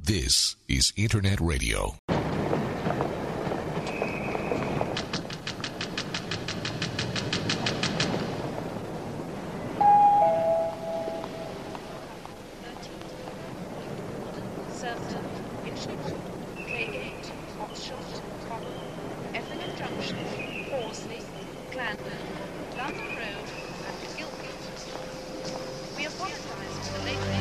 This is Internet Radio. London Road and Guildford. We apologise for the late